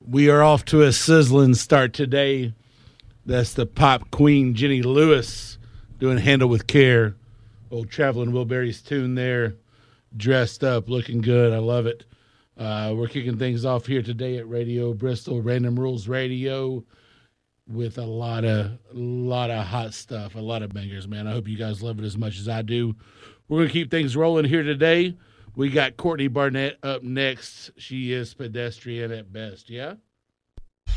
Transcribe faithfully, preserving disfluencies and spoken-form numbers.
We are off to a sizzling start today. That's the pop queen, Jenny Lewis, doing Handle with Care. Old Traveling Wilburys tune there. Dressed up, looking good. I love it. Uh, we're kicking things off here today at Radio Bristol, Random Rules Radio, with a lot of, lot of hot stuff, a lot of bangers, man. I hope you guys love it as much as I do. We're going to keep things rolling here today. We got Courtney Barnett up next. She is pedestrian at best, yeah?